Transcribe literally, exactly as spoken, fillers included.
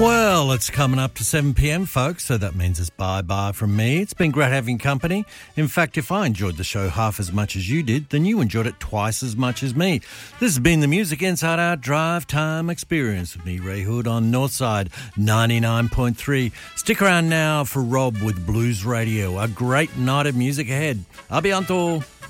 Well, it's coming up to seven p.m, folks, so that means it's bye-bye from me. It's been great having company. In fact, if I enjoyed the show half as much as you did, then you enjoyed it twice as much as me. This has been the Music Inside Our Drive Time Experience with me, Ray Hood, on Northside ninety-nine point three. Stick around now for Rob with Blues Radio. A great night of music ahead. A bientôt.